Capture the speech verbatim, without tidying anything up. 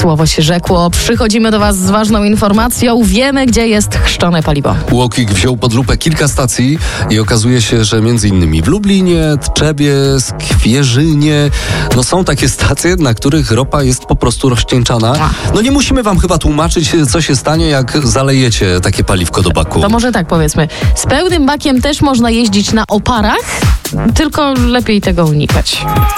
Słowo się rzekło. Przychodzimy do Was z ważną informacją. Wiemy, gdzie jest chrzczone paliwo. UOKiK wziął pod lupę kilka stacji i okazuje się, że między innymi w Lublinie, Tczebie, Skwierzynie, no są takie stacje, na których ropa jest po prostu rozcieńczana. No nie musimy Wam chyba tłumaczyć, co się stanie, jak zalejecie takie paliwko do baku. To może tak powiedzmy. Z pełnym bakiem też można jeździć na oparach, tylko lepiej tego unikać.